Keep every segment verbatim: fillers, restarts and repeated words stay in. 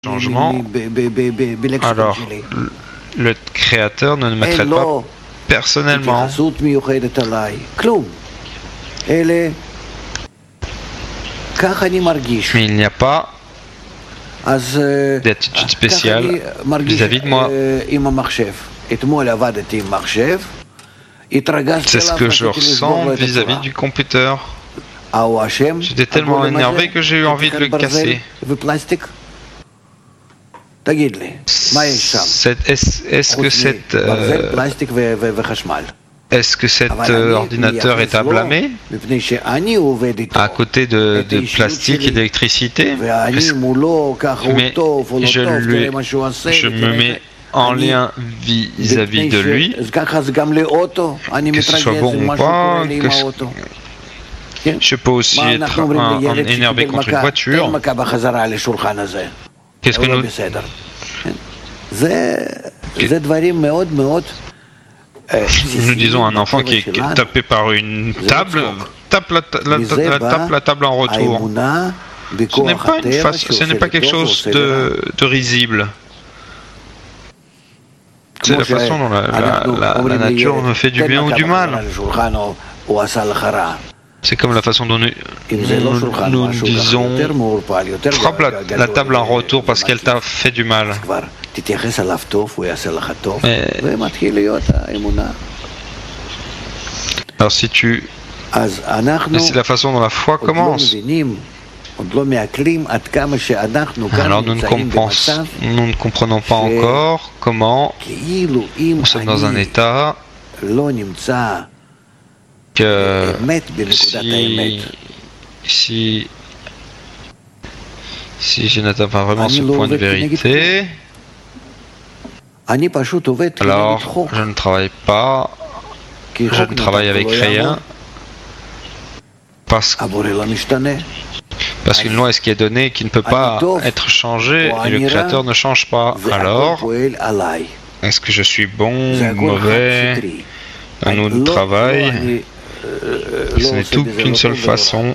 changement, alors le créateur ne me traite pas personnellement. Mais il n'y a pas d'attitude spéciale vis-à-vis de moi. C'est ce que je ressens vis-à-vis du computer. J'étais tellement énervé que j'ai eu envie de le casser. Est-ce est que cet euh, est-ce que cet euh, ordinateur est à blâmer à côté de, de plastique et d'électricité? Mais je, lui, je me mets en lien vis-à-vis de lui, que ce soit bon ou pas, que ce, je peux aussi être un, un énervé contre une voiture. Qu'est-ce que nous... Nous disons à un enfant qui est tapé par une table, tape la, la, la, tape la table en retour. Ce n'est pas, une face, ce n'est pas quelque chose de, de risible. C'est la façon dont la, la, la, la nature me fait du bien ou du mal. C'est comme la façon dont nous, nous, nous disons frappe la, la table en retour parce qu'elle t'a fait du mal. Mais, alors si tu... Mais c'est la façon dont la foi commence. Alors nous ne, nous ne comprenons pas encore comment nous sommes dans un état que si, si, si je n'atteins pas vraiment ce point de vérité, alors je ne travaille pas, je ne travaille avec rien, parce, parce qu'une loi est ce qui est donnée qui ne peut pas être changée et le Créateur ne change pas. Alors, est-ce que je suis bon ou mauvais? Un autre travail, ce n'est tout qu'une seule façon.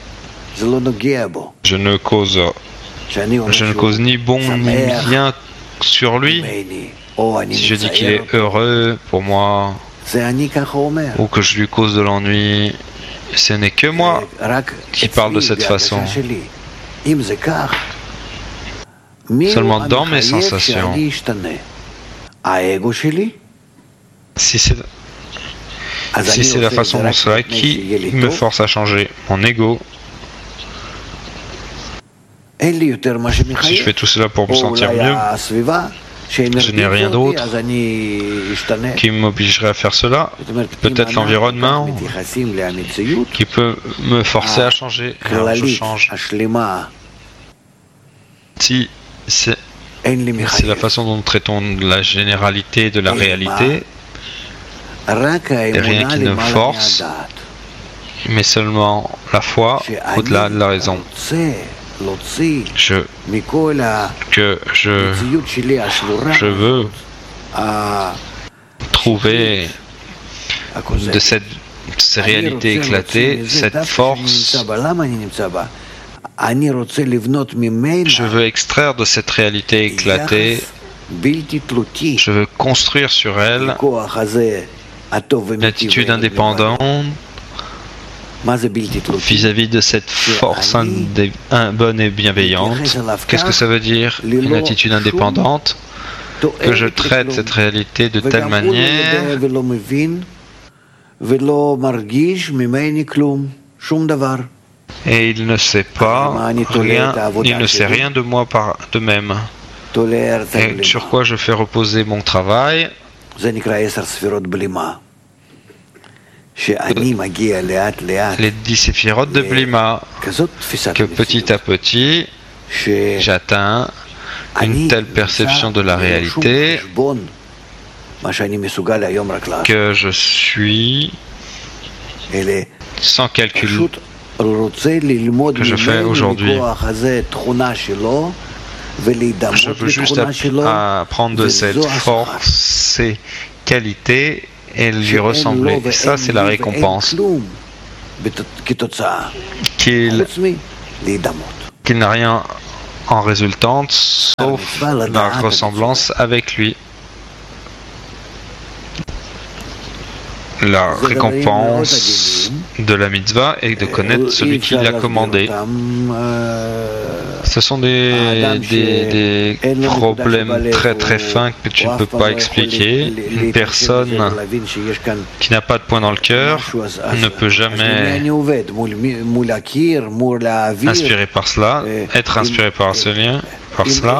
Je ne cause, je ne cause ni bon ni bien sur lui. Si je dis qu'il est heureux pour moi ou que je lui cause de l'ennui, ce n'est que moi qui parle de cette façon. Seulement dans mes sensations. Si c'est Si c'est la façon dont cela qui me force à changer mon ego, si je fais tout cela pour me sentir mieux, je n'ai rien d'autre qui m'obligerait à faire cela. Peut-être l'environnement qui peut me forcer à changer. Alors je change. Si c'est la façon dont nous traitons la généralité de la réalité, et rien qui ne force, mais seulement la foi au-delà de la raison. Je, que je, je veux trouver de cette, ces réalités éclatées, cette force. Je veux extraire de cette réalité éclatée, je veux construire sur elle une attitude indépendante vis-à-vis de cette force bonne et bienveillante. Qu'est-ce que ça veut dire, une attitude indépendante? Que je traite cette réalité de telle manière et il ne sait pas rien, il ne sait rien de moi par de même. Et sur quoi je fais reposer mon travail? Les dix séphirotes de Blima, que petit à petit j'atteins une telle perception de la réalité que je suis sans calcul que je fais aujourd'hui. Je veux juste apprendre de cette force, ces qualités et lui ressembler. Et ça, c'est la récompense. Qu'il qu'il n'a rien en résultante, sauf la ressemblance avec lui. La récompense de la mitzvah est de connaître celui qui l'a commandé. Ce sont des, des, des problèmes très très fins que tu ne peux pas expliquer. Une personne qui n'a pas de point dans le cœur ne peut jamais inspiré par cela, être inspiré par ce lien, par cela.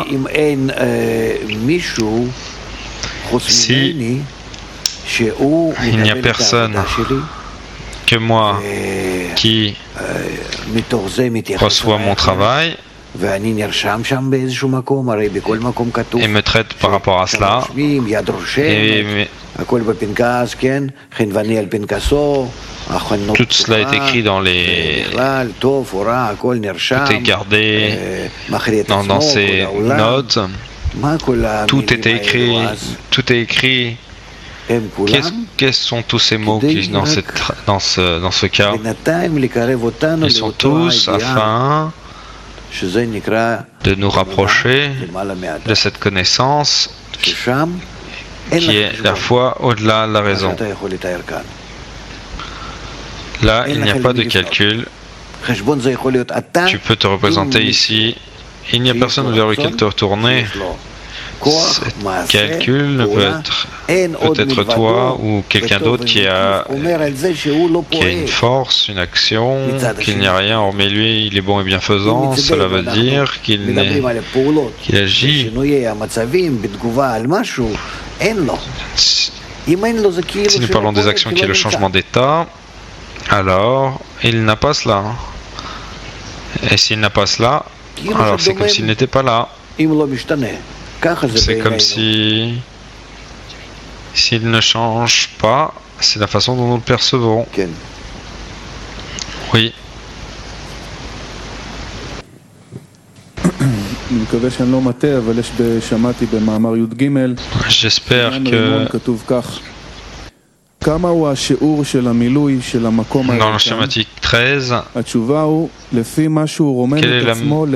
Si il n'y a personne que moi qui reçoit mon travail et me traite par rapport à cela, et tout cela est écrit dans les... Tout est gardé dans, dans ces notes, tout est écrit, tout est écrit. Qu'est-ce, quels sont tous ces mots qui, dans, cette, dans, ce, dans ce cas? Ils sont tous afin de nous rapprocher de cette connaissance qui, qui est la foi au-delà de la raison. Là, il n'y a pas de calcul. Tu peux te représenter ici. Il n'y a personne vers lequel te retourner. Ce calcul ne peut être peut-être toi ou quelqu'un d'autre qui a, qui a une force, une action, qu'il n'y a rien hormis lui, il est bon et bienfaisant. Cela veut dire qu'il, qu'il agit. Si nous parlons des actions qui est le changement d'état, alors il n'a pas cela. Et s'il n'a pas cela, alors c'est comme s'il n'était pas là. C'est comme si, s'il ne change pas, c'est la façon dont nous le percevons. Oui. J'espère que dans le schématique treize, quelle est la...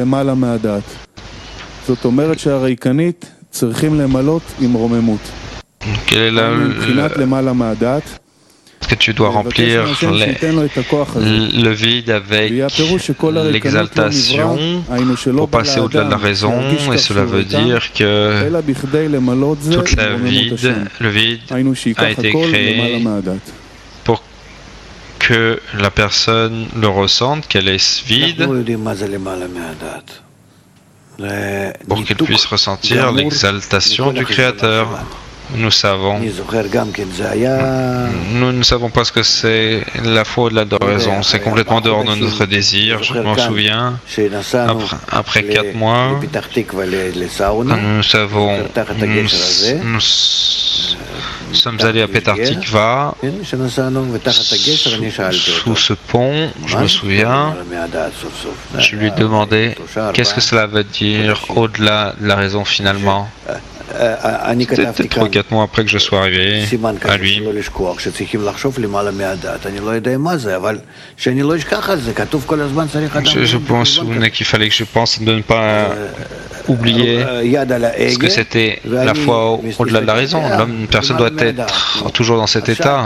Quelle est la, la, que tu dois remplir les, le vide avec l'exaltation pour passer au-delà de la raison, et cela veut dire que toute la vide, le vide a été créé pour que la personne le ressente, qu'elle est vide, pour qu'elle puisse ressentir l'exaltation du Créateur. Nous savons. Nous ne savons pas ce que c'est la foi de l'adoration. C'est complètement dehors de notre désir. Je m'en souviens. Après, après quatre mois, quand nous savons, nous, nous sommes allés à Petar Tikva, sous, sous ce pont, je me souviens, je lui demandais qu'est-ce que cela veut dire au-delà de la raison finalement. C'était trois quatre mois après que je sois arrivé à lui. Je, je pense qu'il fallait que je pense de ne pas oublier ce que c'était la foi au-delà de la raison. L'homme, une personne doit être toujours dans cet état.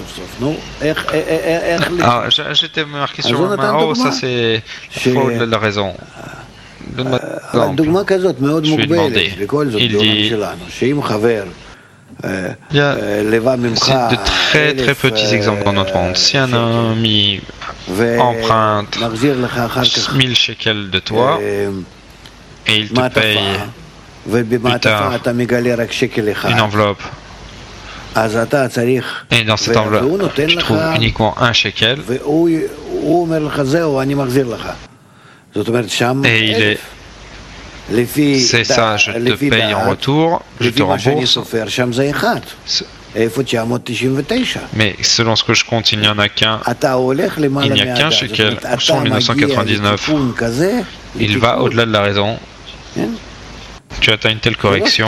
Ah, j'étais marqué sur ma main. Oh, ça c'est la foi au-delà de la raison. Donne-moi un exemple. Je lui ai demandé. Il dit, il y a de très très petits exemples dans notre monde. Si un ami emprunte mille shekels de toi et il te paye plus tard une enveloppe, et dans cette enveloppe tu trouves uniquement un shekel, et il est, c'est ça, je te paye en retour, je te rembourse. Mais selon ce que je compte, il n'y en a qu'un, il n'y a qu'un shekel, sont les neuf cent quatre-vingt-dix-neuf. Il va au-delà de la raison. Tu atteins une telle correction.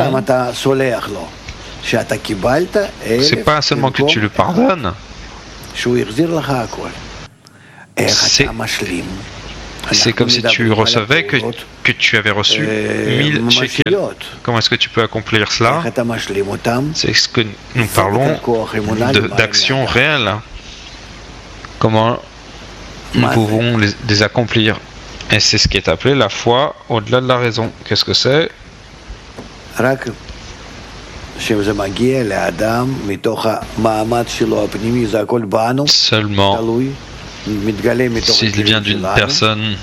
C'est pas seulement que tu lui pardonnes, c'est C'est comme si tu recevais que, que tu avais reçu mille shekels. Comment est-ce que tu peux accomplir cela? C'est ce que nous parlons d'actions réelles. Comment nous pouvons les, les accomplir? Et c'est ce qui est appelé la foi au-delà de la raison. Qu'est-ce que c'est? Seulement s'il vient d'une personne,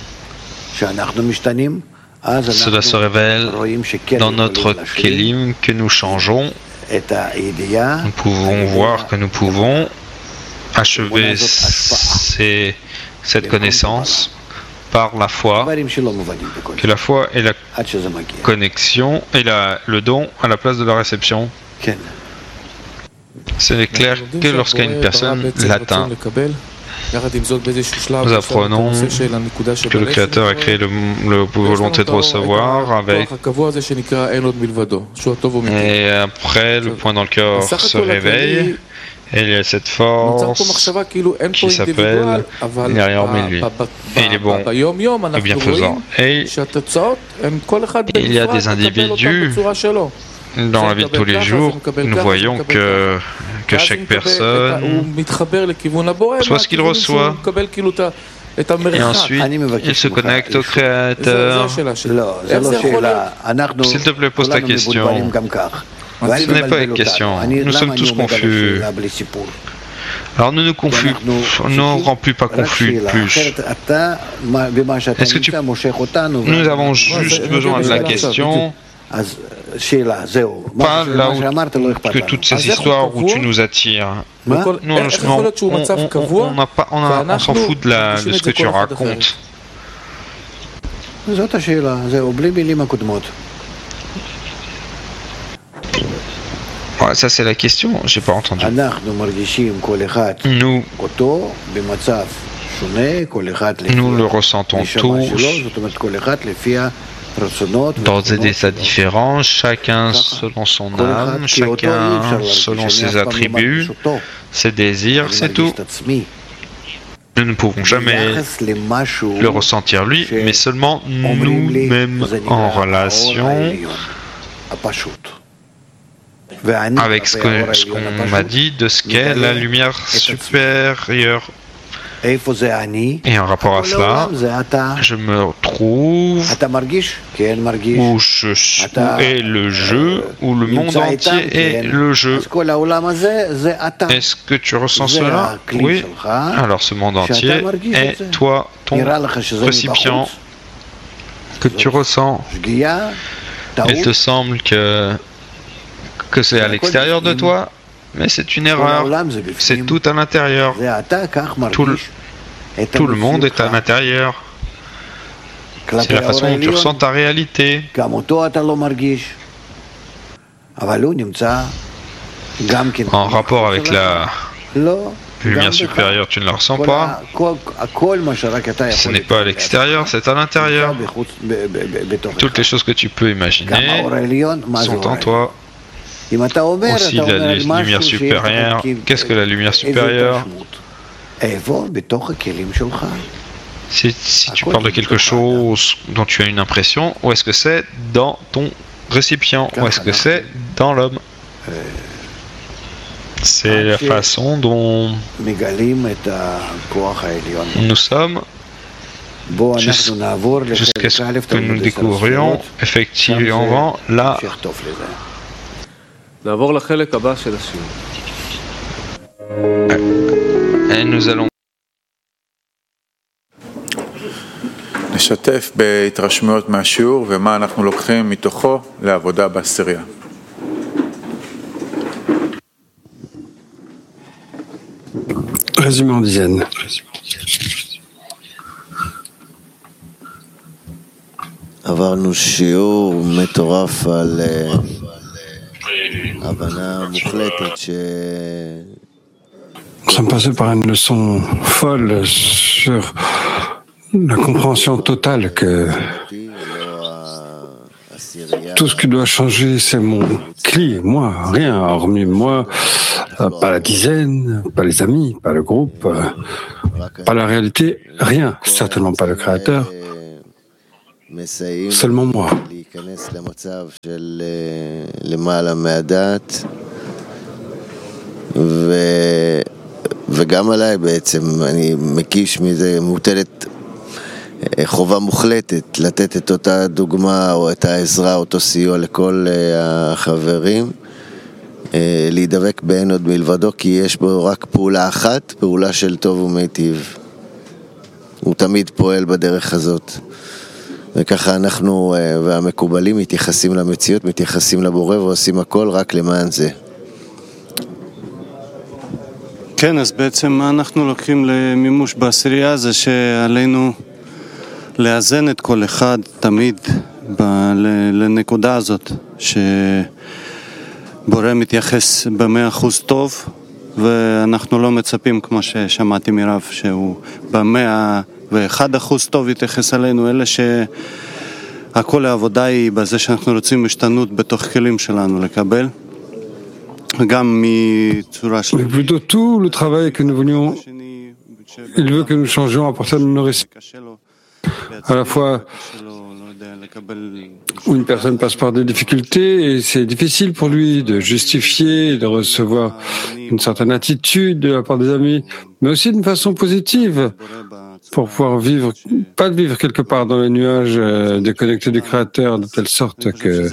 cela se révèle dans notre kelim que nous changeons. Nous pouvons voir que nous pouvons achever ces, cette connaissance par la foi, que la foi est la connexion et la, le don à la place de la réception. Ce n'est clair que lorsqu'une personne l'atteint. Nous apprenons que le Créateur a créé le, le volonté de recevoir avec, et après le point dans le cœur se réveille et il y a cette force qui s'appelle il n'y a rien hormis lui et il est bon et bienfaisant et il y a des individus dans la vie de tous les jours. Nous voyons que que chaque personne soit ce qu'il reçoit et ensuite il se connecte au Créateur. S'il te plaît, pose ta question. Ce n'est pas une question. Nous sommes tous confus. Alors ne nous confus, ne rends plus pas confus plus. Est-ce que tu... Nous avons juste besoin de la question. Pas là où que toutes ces histoires où tu nous attires. Nous, on, on, on, on, pas, on, a, on s'en fout de, la, de ce que tu racontes. Ouais, ça c'est la question, j'ai pas entendu. Nous, nous le ressentons tous. Dans des états différents, chacun selon son âme, chacun selon ses attributs, ses désirs, c'est tout. Nous ne pouvons jamais le ressentir lui, mais seulement nous-mêmes en relation avec ce qu'on ce qu'on m'a dit de ce qu'est la lumière supérieure. Et en rapport à cela, je me trouve où je suis, où est le jeu, où le monde entier est le jeu. Est-ce que tu ressens cela? Oui. Alors ce monde entier est toi, ton récipient que tu ressens. Il te semble que, que c'est à l'extérieur de toi? Mais c'est une erreur. C'est tout à l'intérieur. Tout le, tout le monde est à l'intérieur. C'est la façon dont tu ressens ta réalité. En rapport avec la lumière supérieure, tu ne la ressens pas. Ce n'est pas à l'extérieur, c'est à l'intérieur. Toutes les choses que tu peux imaginer sont en toi. Aussi la lumière supérieure. Qu'est-ce que la lumière supérieure? Si, si tu parles de quelque chose dont tu as une impression, où est-ce que c'est dans ton récipient? Où est-ce que c'est dans l'homme? C'est la façon dont nous sommes jusqu'à ce que nous découvrions effectivement là. Et nous allons נשתף בהתרשמויות מהשיעור ומה אנחנו לוקחים מתוכו לעבודה בעשירייה. Résumé en dizaines. עברנו שיעור מטורף על הבנה מוחלטת ש... Nous sommes passés par une leçon folle sur la compréhension totale que tout ce qui doit changer, c'est mon cli, moi, rien, hormis moi, pas la dizaine, pas les amis, pas le groupe. Pas la réalité, rien, certainement pas le Créateur, seulement moi. וגם עליי בעצם, אני מקיש מזה, מוטלת חובה מוחלטת לתת את אותה דוגמה או את העזרה, אותו סיוע לכל החברים, להידבק באין עוד מלבדו, כי יש בו רק פעולה אחת, פעולה של טוב ומיטיב. הוא תמיד פועל בדרך הזאת. וככה אנחנו והמקובלים מתייחסים למציאות, מתייחסים לבורא ועושים הכל רק למען זה. כן, אז בעצם מה אנחנו לוקחים למימוש בעשירייה זה שעלינו לאזן את כל אחד תמיד ב- לנקודה הזאת, שבורא מתייחס במאה אחוז טוב, ואנחנו לא מצפים, כמו ששמעתי מרב, שהוא במאה ואחד אחוז טוב יתייחס עלינו, אלה שהכל העבודה היא בזה שאנחנו רוצים השתנות בתוך כלים שלנו לקבל. Mais plutôt tout le travail que nous voulions, il veut que nous changions à partir de nos récits. À la fois où une personne passe par des difficultés et c'est difficile pour lui de justifier, de recevoir une certaine attitude de la part des amis, mais aussi d'une façon positive pour pouvoir vivre, pas de vivre quelque part dans les nuages, euh, déconnecté du Créateur de telle sorte que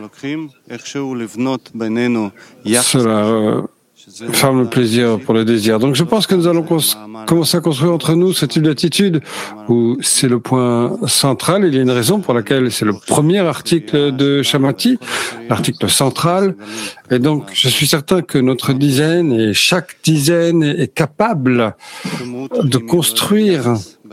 cela euh, ferme le plaisir pour le désir. Donc je pense que nous allons cons- commencer à construire entre nous ce type d'attitude où c'est le point central. Il y a une raison pour laquelle c'est le premier article de Shamati, l'article central. Et donc je suis certain que notre dizaine et chaque dizaine est capable de construire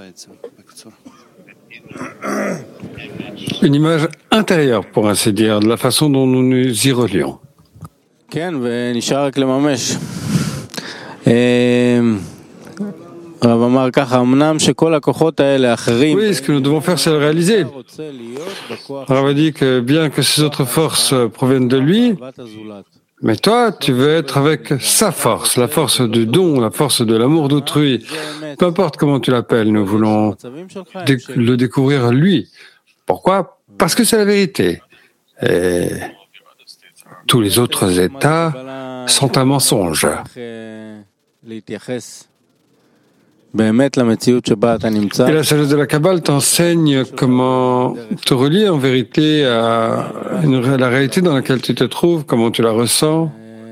une image intérieure, pour ainsi dire, de la façon dont nous nous y relions. כן, ונשאר רק לממש. רב אמר ככה, אמנם שכל הכוחות האלה אחרים... Oui, ce que nous devons faire, c'est le réaliser. Rav a dit que bien que ces autres forces proviennent de lui, mais toi, tu veux être avec sa force, la force du don, la force de l'amour d'autrui. Peu importe comment tu l'appelles, nous voulons dé- le découvrir lui. Pourquoi ? Parce que c'est la vérité. Et tous les autres états sont un mensonge. Et la sagesse de la Kabbale t'enseigne comment te relier en vérité à une, la réalité dans laquelle tu te trouves, comment tu la ressens,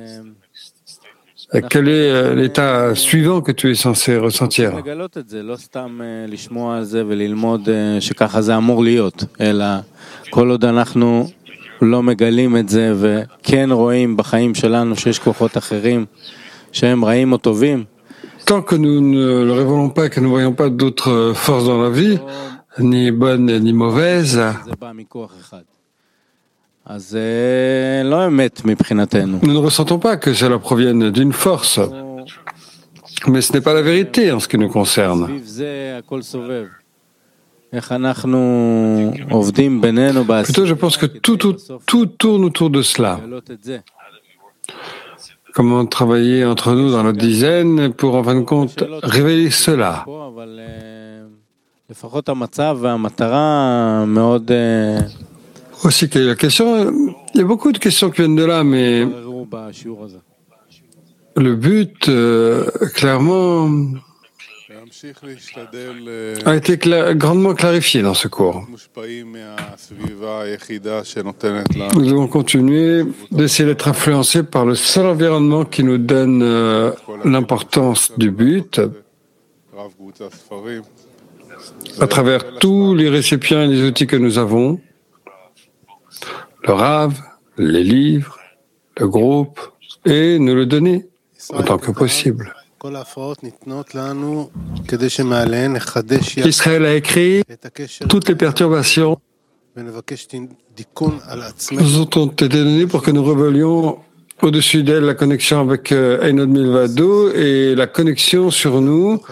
et quel est l'état suivant que tu es censé ressentir. לא מגלים את זה וכן רואים בחיים שלנו שיש כוחות אחרים שהם רעים או טובים. Tant que nous ne le révélons pas et que nous ne voyons pas d'autres forces dans la vie, ni bonnes ni mauvaises, זה בא מכוח אחד. אז לא אמת מבחינתנו. nous ne ressentons pas que cela provienne d'une force. Mais ce n'est pas la vérité en ce qui nous concerne. סביב זה הכל סובב. איך אנחנו עובדים בינינו Plutôt, je pense que tout, tout, tout tourne autour de cela. Comment travailler entre nous dans notre dizaine pour, en fin de compte, révéler cela. לפחות המצב והמטרה מאוד Aussi, quelle est la question? Il y a beaucoup de questions qui viennent de là, mais le but, euh, clairement, a été cla- grandement clarifié dans ce cours. Nous devons continuer d'essayer d'être influencés par le seul environnement qui nous donne euh, l'importance du but, à travers tous les récipients et les outils que nous avons, le Rav, les livres, le groupe, et nous le donner autant que possible. Israël a écrit toutes les perturbations nous ont été données pour que nous revelions au-dessus d'elle la connexion avec euh, Ein Od Milvado et la connexion sur nous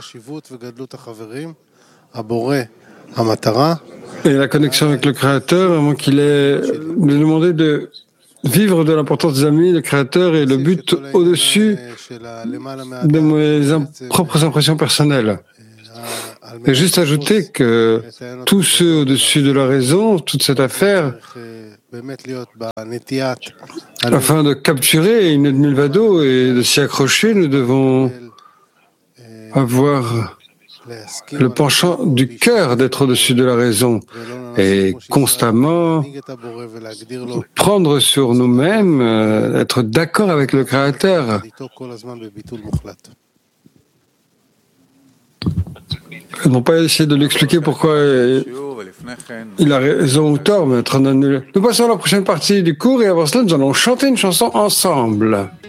et la connexion avec le Créateur, vraiment qu'il est de demander de vivre de l'importance des amis, le Créateur et le but au-dessus de mes im- propres impressions personnelles. Et juste ajouter que tous ceux au-dessus de la raison, toute cette affaire, afin de capturer une Milvado et de s'y accrocher, nous devons avoir le penchant du cœur d'être au-dessus de la raison et constamment prendre sur nous-mêmes, euh, être d'accord avec le Créateur. Ils n'ont pas essayé de l'expliquer pourquoi il a raison ou tort, mais être en annulé. Nous passons à la prochaine partie du cours et avant cela, nous allons chanter une chanson ensemble.